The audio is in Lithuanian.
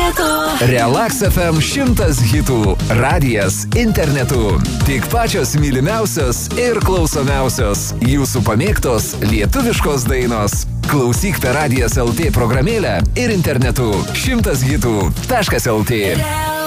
hitų. Relax FM 100 hitų. Radijas internetu. Tik pačios mylimiausios ir klausomiausios jūsų pamėgtos lietuviškos dainos. Klausyk per Radijas LT programėlę ir internetu 100hitų.lt.